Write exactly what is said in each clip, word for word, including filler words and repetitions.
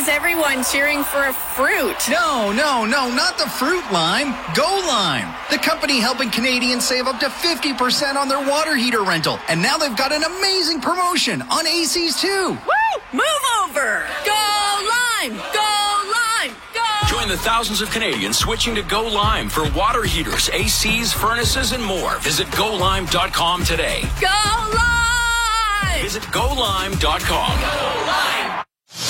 is everyone cheering for a fruit? No, no, no, not the fruit lime. Go Lime, the company helping Canadians save up to fifty percent on their water heater rental. And now they've got an amazing promotion on A Cs too. Woo! Move over! Go Lime! Go Lime! Go! Join the thousands of Canadians switching to Go Lime for water heaters, A Cs, furnaces, and more. Visit go lime dot com today. Go Lime! Visit go lime dot com. Go Lime!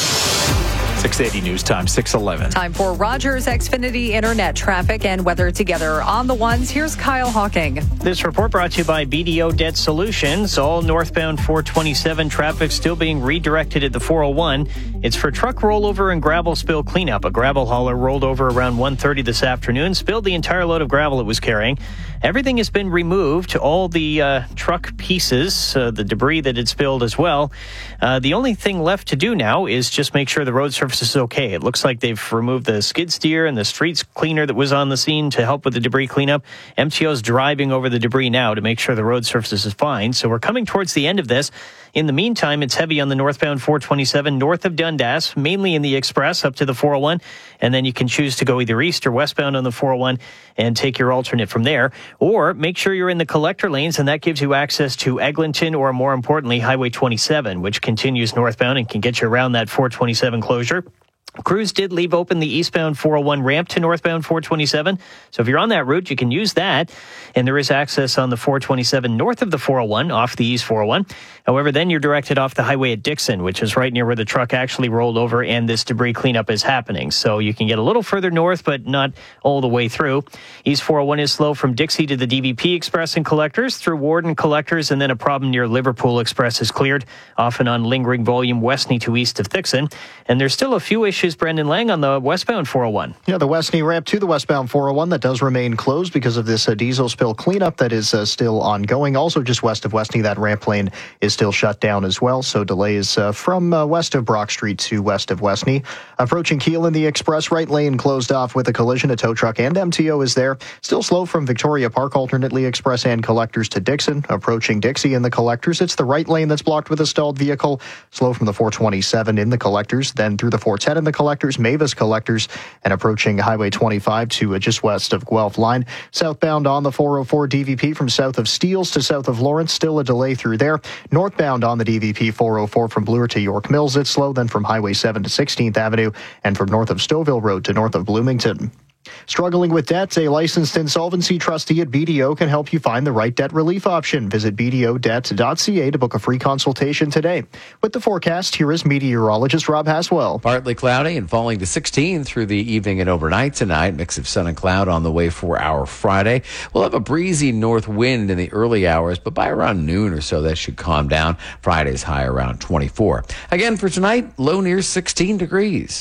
six eighty News Time, six eleven. Time for Rogers Xfinity Internet traffic and weather together on the ones. Here's Kyle Hawking. This report brought to you by B D O Debt Solutions. All northbound four twenty-seven traffic still being redirected at the four oh one. It's for truck rollover and gravel spill cleanup. A gravel hauler rolled over around one thirty this afternoon, spilled the entire load of gravel it was carrying. Everything has been removed, all the uh, truck pieces, uh, the debris that had spilled as well. Uh, the only thing left to do now is just make sure the road surface is okay. It looks like they've removed the skid steer and the streets cleaner that was on the scene to help with the debris cleanup. M T O's driving over the debris now to make sure the road surface is fine. So we're coming towards the end of this. In the meantime, it's heavy on the northbound four twenty-seven north of Dundas, mainly in the express up to the four oh one. And then you can choose to go either east or westbound on the four oh one and take your alternate from there. Or make sure you're in the collector lanes, and that gives you access to Eglinton or, more importantly, Highway twenty-seven, which continues northbound and can get you around that four twenty-seven closure. Crews did leave open the eastbound four oh one ramp to northbound four twenty-seven. So if you're on that route, you can use that. And there is access on the four twenty-seven north of the four oh one, off the east four oh one. However, then you're directed off the highway at Dixon, which is right near where the truck actually rolled over and this debris cleanup is happening. So you can get a little further north, but not all the way through. East four oh one is slow from Dixie to the D V P Express and Collectors, through Warden Collectors, and then a problem near Liverpool Express is cleared, often on lingering volume Westney to east of Dixon. And there's still a few issues, Brendan Lang, on the westbound four oh one. Yeah, the Westney ramp to the westbound four oh one, that does remain closed because of this uh, diesel spill cleanup that is uh, still ongoing. Also, just west of Westney, that ramp lane is still shut down as well. So delays uh, from uh, west of Brock Street to west of Westney. Approaching Keele in the express, right lane closed off with a collision. A tow truck and M T O is there. Still slow from Victoria Park, alternately express and Collectors to Dixon. Approaching Dixie in the Collectors, it's the right lane that's blocked with a stalled vehicle. Slow from the four twenty-seven in the Collectors, then through the four ten in the Collectors, Mavis Collectors, and approaching Highway twenty-five to uh, just west of Guelph line. Southbound on the four oh four D V P from south of Steeles to south of Lawrence, still a delay through there. Northbound on the D V P four oh four from Bloor to York Mills, it's slow, then from Highway seven to sixteenth Avenue, and from north of Stouffville Road to north of Bloomington. Struggling with debts, a licensed insolvency trustee at B D O can help you find the right debt relief option. Visit b d o debt dot c a to book a free consultation today. With the forecast, here is meteorologist Rob Haswell. Partly cloudy and falling to sixteen through the evening and overnight tonight. Mix of sun and cloud on the way for our Friday. We'll have a breezy north wind in the early hours, but by around noon or so, that should calm down. Friday's high around twenty-four. Again, for tonight, low near sixteen degrees.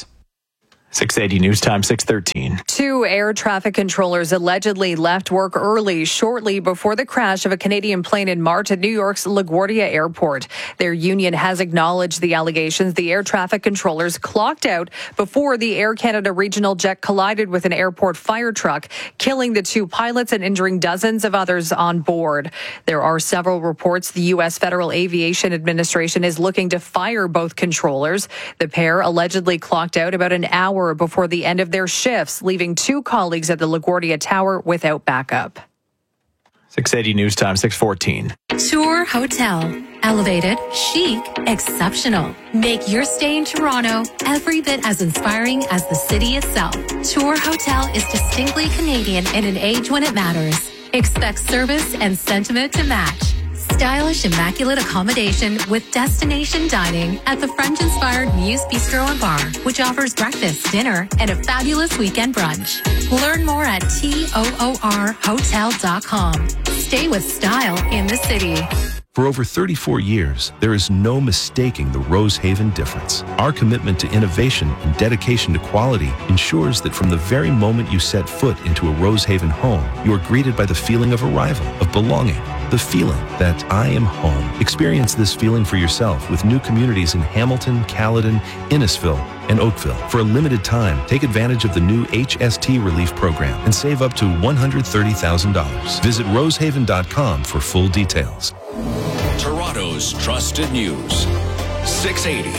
six eighty News Time, six thirteen. Two air traffic controllers allegedly left work early shortly before the crash of a Canadian plane in March at New York's LaGuardia Airport. Their union has acknowledged the allegations. The air traffic controllers clocked out before the Air Canada regional jet collided with an airport fire truck, killing the two pilots and injuring dozens of others on board. There are several reports the U S Federal Aviation Administration is looking to fire both controllers. The pair allegedly clocked out about an hour before the end of their shifts, leaving two colleagues at the LaGuardia Tower without backup. six eighty News Time, six fourteen. Tour Hotel. Elevated, chic, exceptional. Make your stay in Toronto every bit as inspiring as the city itself. Tour Hotel is distinctly Canadian in an age when it matters. Expect service and sentiment to match. Stylish, immaculate accommodation with destination dining at the French-inspired Muse Bistro and Bar, which offers breakfast, dinner, and a fabulous weekend brunch. Learn more at toor hotel dot com. Stay with style in the city. For over thirty-four years, there is no mistaking the Rosehaven difference. Our commitment to innovation and dedication to quality ensures that from the very moment you set foot into a Rosehaven home, you are greeted by the feeling of arrival, of belonging, the feeling that I am home. Experience this feeling for yourself with new communities in Hamilton, Caledon, Innisfil, and Oakville. For a limited time, take advantage of the new H S T Relief Program and save up to one hundred thirty thousand dollars. Visit rosehaven dot com for full details. Toronto's trusted news. six eighty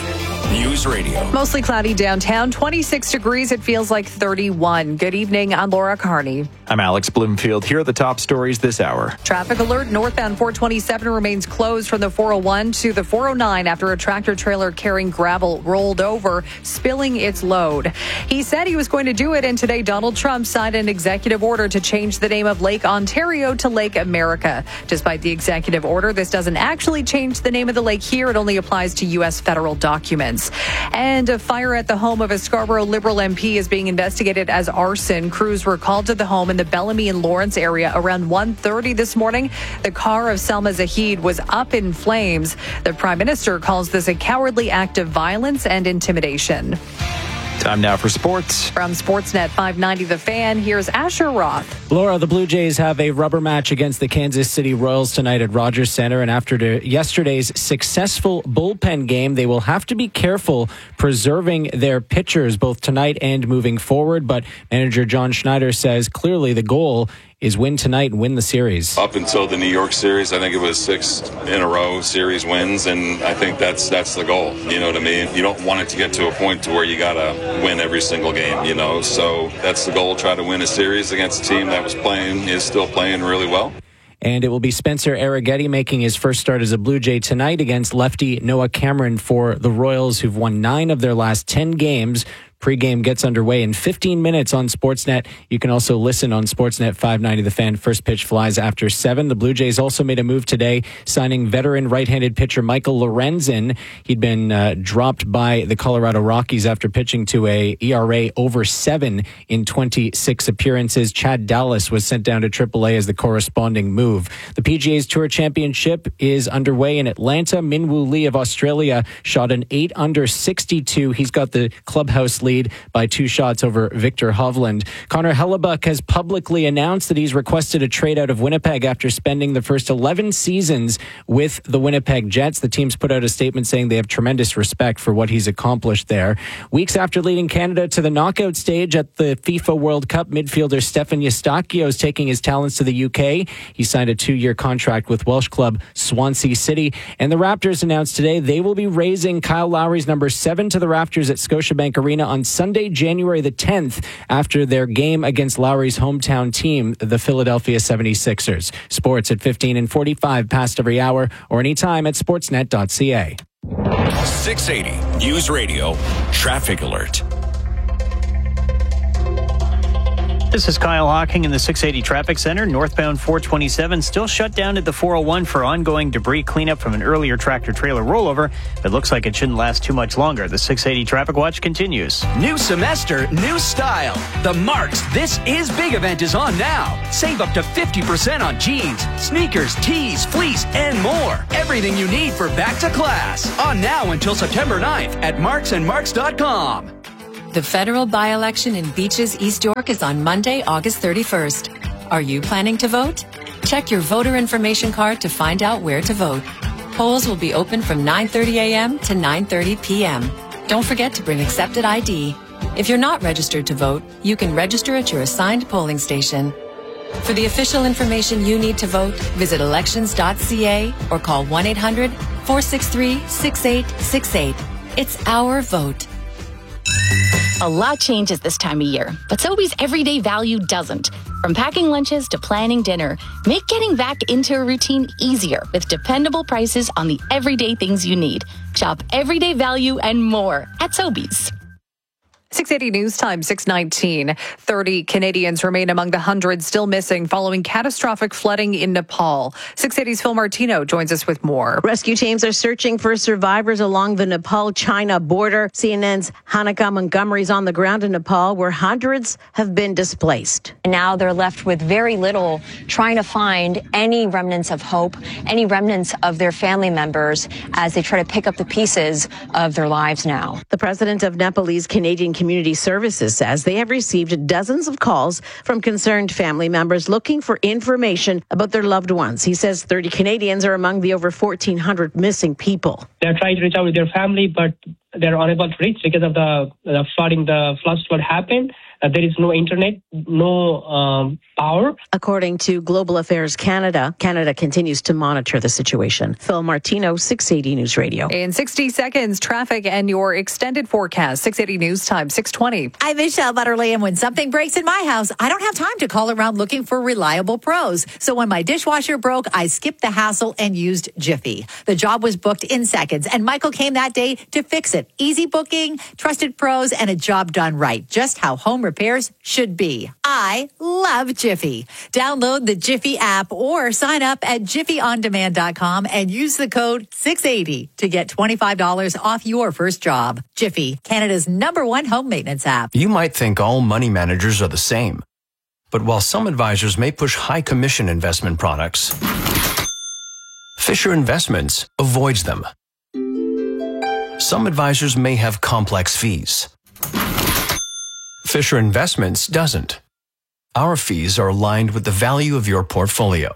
News Radio. Mostly cloudy downtown, twenty-six degrees. It feels like thirty-one. Good evening. I'm Laura Carney. I'm Alex Bloomfield. Here are the top stories this hour. Traffic alert. Northbound four twenty-seven remains closed from the four oh one to the four oh nine after a tractor trailer carrying gravel rolled over, spilling its load. He said he was going to do it, and today Donald Trump signed an executive order to change the name of Lake Ontario to Lake America. Despite the executive order, this doesn't actually change the name of the lake here. It only applies to U S federal documents. And a fire at the home of a Scarborough Liberal M P is being investigated as arson. Crews were called to the home in the Bellamy and Lawrence area around one thirty this morning. The car of Selma Zahid was up in flames. The Prime Minister calls this a cowardly act of violence and intimidation. Time now for sports. From Sportsnet five ninety The Fan, here's Asher Roth. Laura, the Blue Jays have a rubber match against the Kansas City Royals tonight at Rogers Center. And after the, yesterday's successful bullpen game, they will have to be careful preserving their pitchers both tonight and moving forward. But manager John Schneider says clearly the goal is win tonight and win the series. Up until the New York series, I think it was six in a row series wins, and I think that's that's the goal. You know what I mean? You don't want it to get to a point to where you gotta win every single game, you know? So that's the goal, try to win a series against a team that was playing, is still playing really well. And it will be Spencer Arrighetti making his first start as a Blue Jay tonight against lefty Noah Cameron for the Royals, who've won nine of their last ten games. Pre-game gets underway in fifteen minutes on Sportsnet. You can also listen on Sportsnet five ninety The Fan. First pitch flies after seven. The Blue Jays also made a move today, signing veteran right-handed pitcher Michael Lorenzen. He'd been uh, dropped by the Colorado Rockies after pitching to a E R A over seven in twenty-six appearances. Chad Dallas was sent down to triple A as the corresponding move. The P G A's Tour Championship is underway in Atlanta. Minwoo Lee of Australia shot an eight under sixty-two. He's got the clubhouse lead by two shots over Victor Hovland. Connor Hellebuck has publicly announced that he's requested a trade out of Winnipeg after spending the first eleven seasons with the Winnipeg Jets. The team's put out a statement saying they have tremendous respect for what he's accomplished there. Weeks after leading Canada to the knockout stage at the FIFA World Cup, midfielder Stefan Eustáquio is taking his talents to the U K. He signed a two-year contract with Welsh club Swansea City. And the Raptors announced today they will be raising Kyle Lowry's number seven to the rafters at Scotiabank Arena on Sunday, January the tenth, after their game against Lowry's hometown team, the Philadelphia seventy-sixers. Sports at fifteen and forty-five past every hour or anytime at sportsnet dot c a. six eighty News Radio Traffic Alert. This is Kyle Hawking in the six eighty Traffic Center. Northbound four twenty-seven still shut down at the four oh one for ongoing debris cleanup from an earlier tractor-trailer rollover. It looks like it shouldn't last too much longer. The six eighty Traffic Watch continues. New semester, new style. The Marks This Is Big event is on now. Save up to fifty percent on jeans, sneakers, tees, fleece, and more. Everything you need for back to class. On now until September ninth at marks and marks dot com. The federal by-election in Beaches, East York is on Monday, August thirty-first. Are you planning to vote? Check your voter information card to find out where to vote. Polls will be open from nine thirty a.m. to nine thirty p.m. Don't forget to bring accepted I D. If you're not registered to vote, you can register at your assigned polling station. For the official information you need to vote, visit elections dot c a or call one eight hundred four six three six eight six eight. It's our vote. A lot changes this time of year, but Sobeys everyday value doesn't. From packing lunches to planning dinner, make getting back into a routine easier with dependable prices on the everyday things you need. Shop everyday value and more at Sobeys. six eighty News Time, six nineteen. thirty Canadians remain among the hundreds still missing following catastrophic flooding in Nepal. six eighty's Phil Martino joins us with more. Rescue teams are searching for survivors along the Nepal-China border. C N N's Hanukkah Montgomery's on the ground in Nepal, where hundreds have been displaced. Now they're left with very little, trying to find any remnants of hope, any remnants of their family members as they try to pick up the pieces of their lives now. The president of Nepalese Canadian Community Services says they have received dozens of calls from concerned family members looking for information about their loved ones. He says thirty Canadians are among the over fourteen hundred missing people. They're trying to reach out with their family, but they're unable to reach because of the, the flooding, the floods what happened. Uh, there is no internet, no um, power. According to Global Affairs Canada, Canada continues to monitor the situation. Phil Martino, six eighty News Radio. In sixty seconds, traffic and your extended forecast. six eighty News Time, six twenty. I'm Michelle Butterly, and when something breaks in my house, I don't have time to call around looking for reliable pros. So when my dishwasher broke, I skipped the hassle and used Jiffy. The job was booked in seconds, and Michael came that day to fix it. Easy booking, trusted pros, and a job done right. Just how home repairs should be. I love Jiffy. Download the Jiffy app or sign up at jiffy on demand dot com and use the code six eighty to get twenty-five dollars off your first job. Jiffy, Canada's number one home maintenance app. You might think all money managers are the same. But while some advisors may push high commission investment products, Fisher Investments avoids them. Some advisors may have complex fees. Fisher Investments doesn't. Our fees are aligned with the value of your portfolio.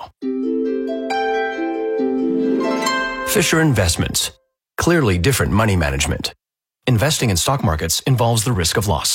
Fisher Investments. Clearly different money management. Investing in stock markets involves the risk of loss.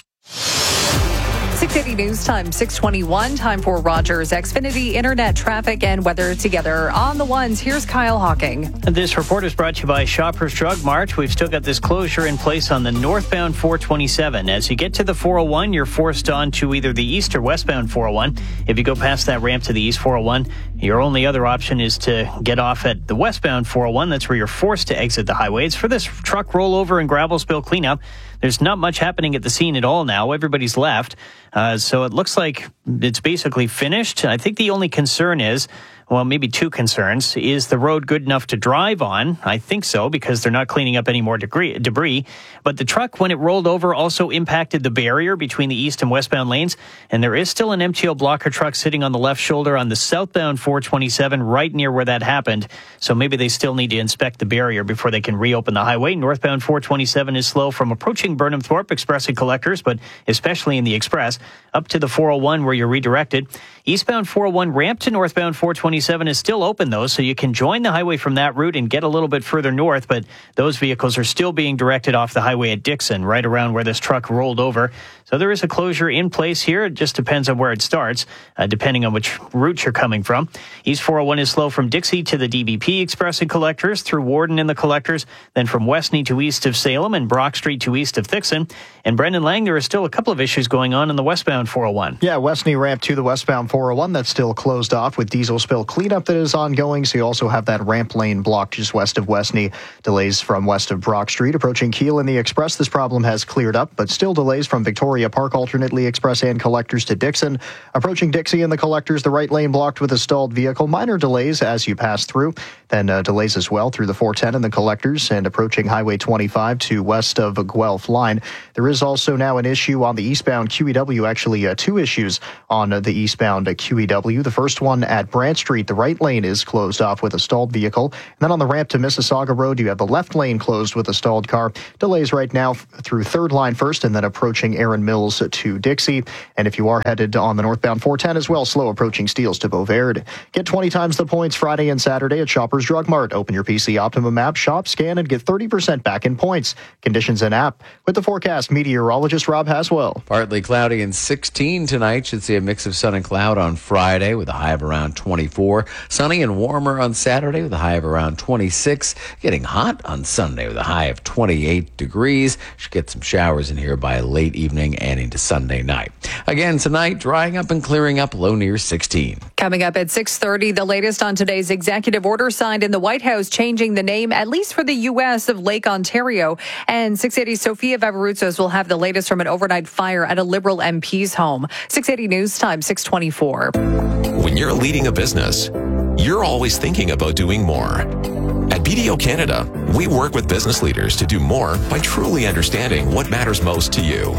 six eighty News Time, six twenty-one. Time for Rogers Xfinity Internet traffic and weather together. On the ones, here's Kyle Hawking. This report is brought to you by Shoppers Drug Mart. We've still got this closure in place on the northbound four twenty-seven. As you get to the four oh one, you're forced on to either the east or westbound four oh one. If you go past that ramp to the east four oh one, your only other option is to get off at the westbound four oh one. That's where you're forced to exit the highway. It's for this truck rollover and gravel spill cleanup. There's not much happening at the scene at all now. Everybody's left. Uh, so it looks like it's basically finished. I think the only concern is, well, maybe two concerns. Is the road good enough to drive on? I think so, because they're not cleaning up any more debris. debris. But the truck, when it rolled over, also impacted the barrier between the east and westbound lanes. And there is still an M T L blocker truck sitting on the left shoulder on the southbound four twenty-seven, right near where that happened. So maybe they still need to inspect the barrier before they can reopen the highway. Northbound four twenty-seven is slow from approaching Burnham Thorpe Express and Collectors, but especially in the Express, up to the four oh one where you're redirected. Eastbound four oh one ramp to northbound four twenty-seven is still open, though, so you can join the highway from that route and get a little bit further north, but those vehicles are still being directed off the highway at Dixon, right around where this truck rolled over. So there is a closure in place here. It just depends on where it starts, uh, depending on which route you're coming from. East four oh one is slow from Dixie to the D B P Express and Collectors, through Warden and the Collectors, then from Westney to east of Salem and Brock Street to east of Thixon. And Brendan Lang, there are still a couple of issues going on in the westbound four oh one. Yeah, Westney ramp to the westbound four oh one, that's still closed off with diesel spill cleanup that is ongoing. So you also have that ramp lane blocked just west of Westney. Delays from west of Brock Street. Approaching Kiel in the Express, this problem has cleared up, but still delays from Victoria Park, alternately Express and Collectors to Dixon. Approaching Dixie and the Collectors, the right lane blocked with a stalled vehicle. Minor delays as you pass through. Then uh, delays as well through the four ten and the Collectors, and approaching Highway twenty-five to west of Guelph line. There is also now an issue on the eastbound Q E W, actually uh, two issues on uh, the eastbound uh, Q E W. The first one at Brant Street, the right lane is closed off with a stalled vehicle. And then on the ramp to Mississauga Road, you have the left lane closed with a stalled car. Delays right now f- through third line first, and then approaching Aaron Mills to Dixie. And if you are headed on the northbound four ten as well, slow approaching Steeles to Beauverde. Get twenty times the points Friday and Saturday at Shoppers Drug Mart. Open your P C Optimum app, shop, scan, and get thirty percent back in points. Conditions and app. With the forecast, meteorologist Rob Haswell. Partly cloudy and sixteen tonight. Should see a mix of sun and cloud on Friday with a high of around twenty-four. Sunny and warmer on Saturday with a high of around twenty-six. Getting hot on Sunday with a high of twenty-eight degrees. Should get some showers in here by late evening and into Sunday night. Again tonight, drying up and clearing up, low near sixteen. Coming up at six thirty, the latest on today's executive order signed in the White House changing the name, at least for the U S, of Lake Ontario. And six eighty Sophia Vavaruzos will have the latest from an overnight fire at a Liberal M P's home. six eighty News Time, six twenty-four. When you're leading a business, you're always thinking about doing more. At B D O Canada, we work with business leaders to do more by truly understanding what matters most to you.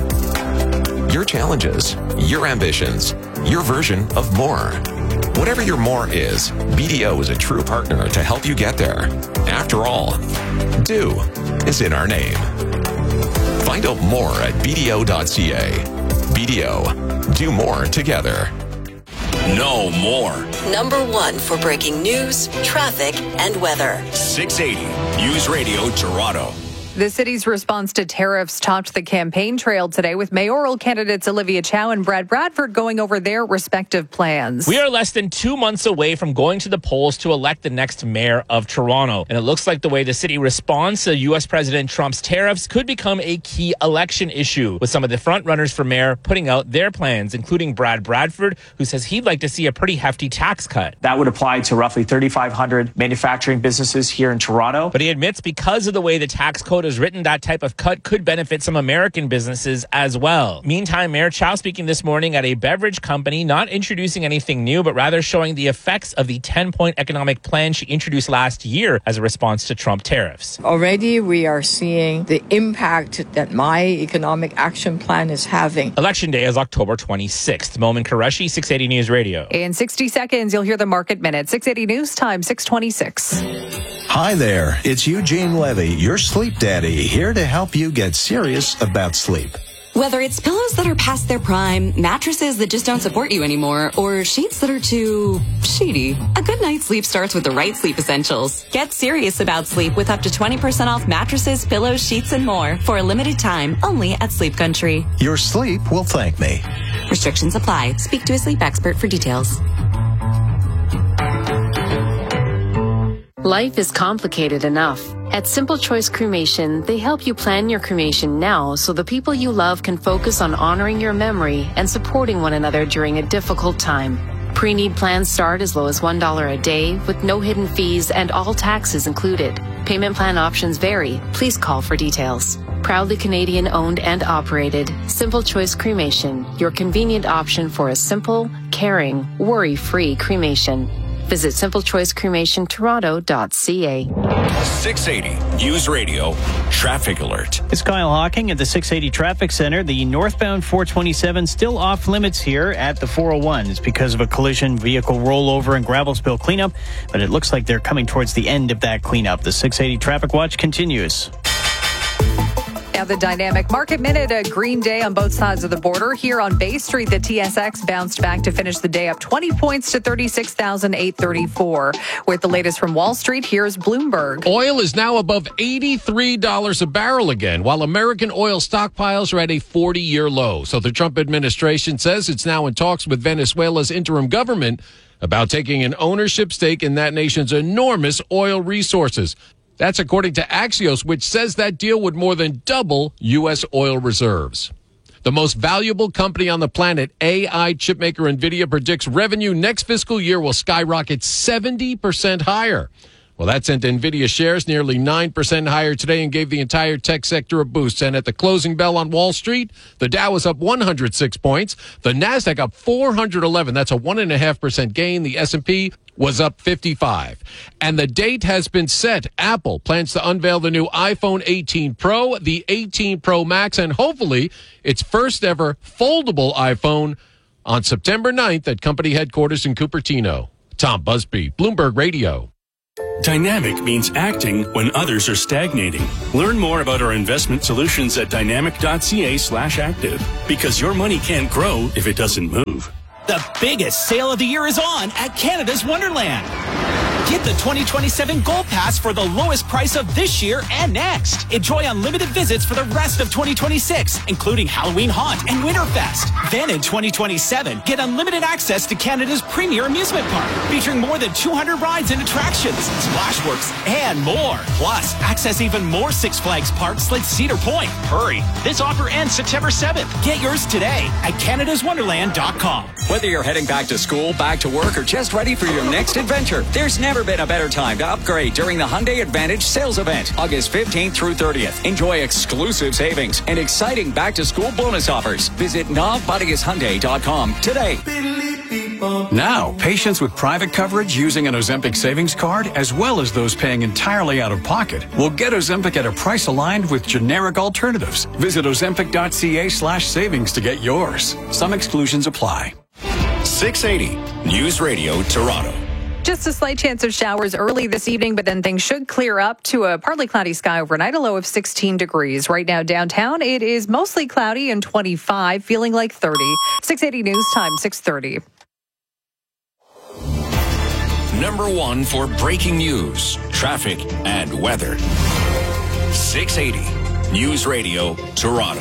Your challenges, your ambitions, your version of more. Whatever your more is, B D O is a true partner to help you get there. After all, do is in our name. Find out more at b d o dot c a. B D O, do more together. Know more. Number one for breaking news, traffic, and weather. six eighty News Radio Toronto. The city's response to tariffs topped the campaign trail today with mayoral candidates Olivia Chow and Brad Bradford going over their respective plans. We are less than two months away from going to the polls to elect the next mayor of Toronto. And it looks like the way the city responds to U S President Trump's tariffs could become a key election issue, with some of the frontrunners for mayor putting out their plans, including Brad Bradford, who says he'd like to see a pretty hefty tax cut. That would apply to roughly thirty-five hundred manufacturing businesses here in Toronto. But he admits because of the way the tax code is written, that type of cut could benefit some American businesses as well. Meantime, Mayor Chow speaking this morning at a beverage company, not introducing anything new, but rather showing the effects of the ten-point economic plan she introduced last year as a response to Trump tariffs. Already we are seeing the impact that my economic action plan is having. Election day is October twenty-sixth. Momin Qureshi, six eighty News Radio. In sixty seconds, you'll hear the market minute. six eighty News Time, six twenty-six. Hi there, it's Eugene Levy, your sleep daddy, here to help you get serious about sleep. Whether it's pillows that are past their prime, mattresses that just don't support you anymore, or sheets that are too sheety, a good night's sleep starts with the right sleep essentials. Get serious about sleep with up to twenty percent off mattresses, pillows, sheets, and more for a limited time only at Sleep Country. Your sleep will thank me. Restrictions apply. Speak to a sleep expert for details. Life is complicated enough. At Simple Choice Cremation, they help you plan your cremation now so the people you love can focus on honoring your memory and supporting one another during a difficult time. Pre-need plans start as low as one dollar a day with no hidden fees and all taxes included. Payment plan options vary. Please call for details. Proudly Canadian owned and operated, Simple Choice Cremation, your convenient option for a simple, caring, worry-free cremation. Visit simple choice cremation toronto dot c a. six eighty News Radio Traffic Alert. It's Kyle Hawking at the six eighty Traffic Center. The northbound four twenty-seven still off limits here at the four oh one. It's because of a collision, vehicle rollover, and gravel spill cleanup, but it looks like they're coming towards the end of that cleanup. The six eighty Traffic Watch continues. Now the dynamic market minute, a green day on both sides of the border. Here on Bay Street, the T S X bounced back to finish the day up twenty points to thirty-six thousand eight hundred thirty-four. With the latest from Wall Street, here's Bloomberg. Oil is now above eighty-three dollars a barrel again, while American oil stockpiles are at a forty-year low. So the Trump administration says it's now in talks with Venezuela's interim government about taking an ownership stake in that nation's enormous oil resources. That's according to Axios, which says that deal would more than double U S oil reserves. The most valuable company on the planet, A I chipmaker NVIDIA, predicts revenue next fiscal year will skyrocket seventy percent higher. Well, that sent NVIDIA shares nearly nine percent higher today and gave the entire tech sector a boost. And at the closing bell on Wall Street, the Dow was up one hundred six points. The NASDAQ up four hundred eleven. That's a one point five percent gain. The S and P was up fifty-five. And the date has been set. Apple plans to unveil the new iPhone eighteen Pro, the eighteen Pro Max, and hopefully its first ever foldable iPhone on September ninth at company headquarters in Cupertino. Tom Busby, Bloomberg Radio. Dynamic means acting when others are stagnating. Learn more about our investment solutions at dynamic.ca slash active. Because your money can't grow if it doesn't move. The biggest sale of the year is on at Canada's Wonderland. Get the twenty twenty-seven Gold Pass for the lowest price of this year and next. Enjoy unlimited visits for the rest of twenty twenty-six, including Halloween Haunt and Winterfest. Then in twenty twenty-seven, get unlimited access to Canada's premier amusement park, featuring more than two hundred rides and attractions, Splashworks, and more. Plus, access even more Six Flags parks like Cedar Point. Hurry, this offer ends September seventh. Get yours today at canada's wonderland dot com. Whether you're heading back to school, back to work, or just ready for your next adventure, there's never been a better time to upgrade during the Hyundai Advantage sales event, August fifteenth through thirtieth. Enjoy exclusive savings and exciting back-to-school bonus offers. Visit nav bodies hyundai dot com today. Now, patients with private coverage using an Ozempic savings card, as well as those paying entirely out of pocket, will get Ozempic at a price aligned with generic alternatives. Visit ozempic.ca slash savings to get yours. Some exclusions apply. six eighty News Radio Toronto. Just a slight chance of showers early this evening, but then things should clear up to a partly cloudy sky overnight, a low of sixteen degrees. Right now downtown, it is mostly cloudy and twenty-five, feeling like thirty. six eighty News Time, six thirty. Number one for breaking news, traffic, and weather. six eighty News Radio Toronto.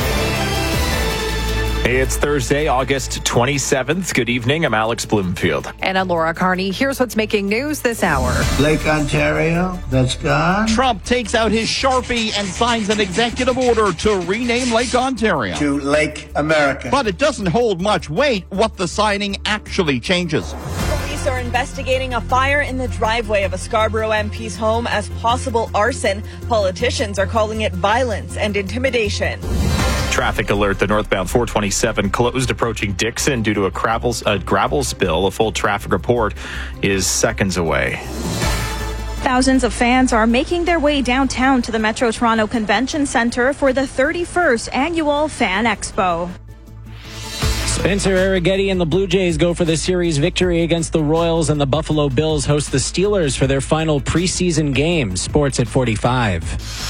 Hey, it's Thursday, August twenty-seventh. Good evening. I'm Alex Bloomfield. And I'm Laura Carney. Here's what's making news this hour. Lake Ontario, that's gone. Trump takes out his Sharpie and signs an executive order to rename Lake Ontario to Lake America. But it doesn't hold much weight what the signing actually changes. Police are investigating a fire in the driveway of a Scarborough M P's home as possible arson. Politicians are calling it violence and intimidation. Traffic alert. The northbound four twenty-seven closed approaching Dixon due to a gravel, a gravel spill. A full traffic report is seconds away. Thousands of fans are making their way downtown to the Metro Toronto Convention Centre for the thirty-first annual Fan Expo. Spencer Arrighetti and the Blue Jays go for the series victory against the Royals, and the Buffalo Bills host the Steelers for their final preseason game. Sports at forty-five.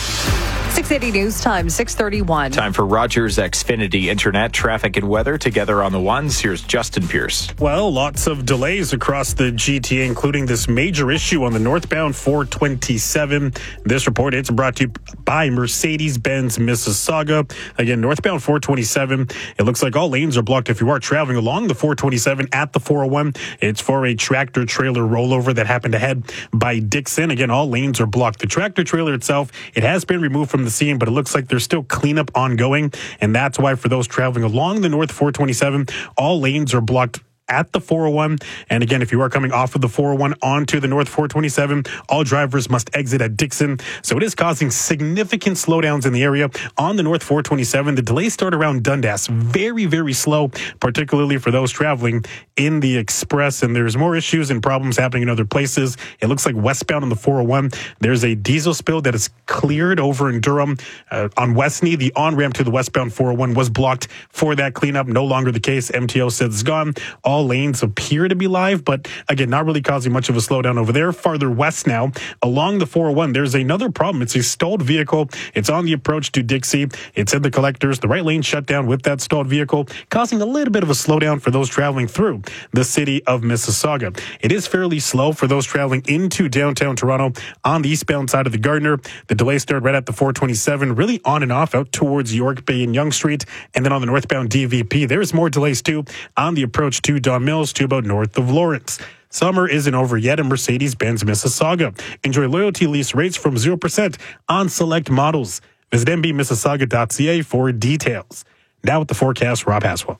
six eighty News Time, six thirty-one. Time for Rogers Xfinity Internet, traffic and weather together on the ones. Here's Justin Pierce. Well, lots of delays across the G T A, including this major issue on the northbound four twenty-seven. This report, it's brought to you by Mercedes-Benz Mississauga. Again, northbound four twenty-seven. It looks like all lanes are blocked if you are traveling along the four twenty-seven at the four oh one. It's for a tractor trailer rollover that happened ahead by Dixon. Again, all lanes are blocked. The tractor trailer itself, it has been removed from the scene, but it looks like there's still cleanup ongoing, and that's why for those traveling along the north four twenty-seven, all lanes are blocked at the four oh one. And again, if you are coming off of the four oh one onto the north four twenty-seven, all drivers must exit at Dixon. So it is causing significant slowdowns in the area on the north four twenty-seven. The delays start around Dundas. Very, very slow, particularly for those traveling in the express. And there's more issues and problems happening in other places. It looks like westbound on the four oh one, there's a diesel spill that is cleared over in Durham. Uh, on Westney, the on-ramp to the westbound four oh one was blocked for that cleanup. No longer the case. M T O says it's gone. All All lanes appear to be live, but again, not really causing much of a slowdown over there. Farther west now, along the four oh one, there's another problem. It's a stalled vehicle. It's on the approach to Dixie. It's in the collectors. The right lane shut down with that stalled vehicle, causing a little bit of a slowdown for those traveling through the city of Mississauga. It is fairly slow for those traveling into downtown Toronto on the eastbound side of the Gardiner. The delay started right at the four twenty-seven, really on and off out towards York Bay and Yonge Street. And then on the northbound D V P, there's more delays too on the approach to Don Mills to about north of Lawrence. Summer isn't over yet in Mercedes-Benz Mississauga. Enjoy loyalty lease rates from zero percent on select models. Visit m b mississauga dot c a for details. Now with the forecast, Rob Haswell.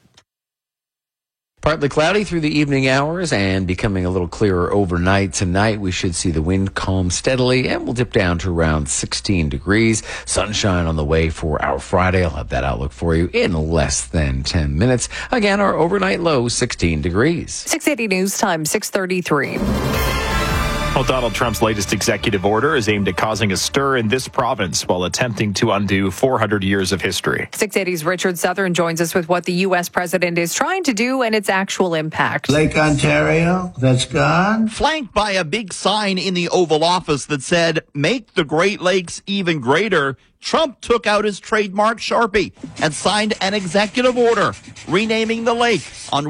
Partly cloudy through the evening hours and becoming a little clearer overnight. Tonight, we should see the wind calm steadily and we'll dip down to around sixteen degrees. Sunshine on the way for our Friday. I'll have that outlook for you in less than ten minutes. Again, our overnight low, sixteen degrees. six eighty News Time, six thirty-three. Well, Donald Trump's latest executive order is aimed at causing a stir in this province while attempting to undo four hundred years of history. six eighty's Richard Southern joins us with what the U S president is trying to do and its actual impact. Lake Ontario, that's gone. Flanked by a big sign in the Oval Office that said, "Make the Great Lakes even greater," Trump took out his trademark Sharpie and signed an executive order renaming the lake on